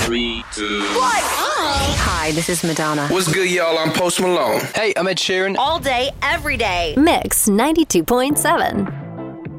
3, 2. Hi, this is Madonna. What's good, y'all? I'm Post Malone. Hey, I'm Ed Sheeran. All day, every day. Mix 92.7.